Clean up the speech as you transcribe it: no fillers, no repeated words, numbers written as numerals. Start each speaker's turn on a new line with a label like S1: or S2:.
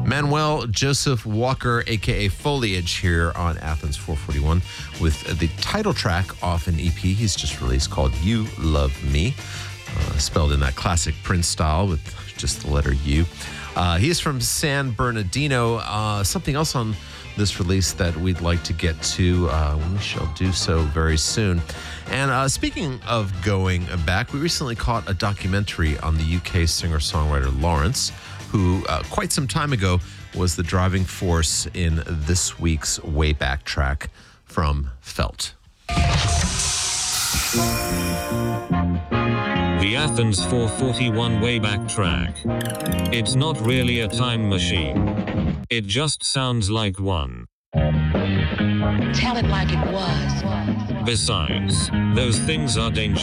S1: Manuel Joseph Walker, a.k.a. Foliage, here on Athens 441 with the title track off an EP he's just released called You Love Me, spelled in that classic Prince style with just the letter U. He is from San Bernardino. Something else on this release that we'd like to get to. We shall do so very soon. And speaking of going back, we recently caught a documentary on the UK singer-songwriter Lawrence, who quite some time ago was the driving force in this week's Way Back track from Felt.
S2: The Athens 441 Way Back track. It's not really a time machine. It just sounds like one.
S3: Tell it like it was.
S2: Besides, those things are dangerous.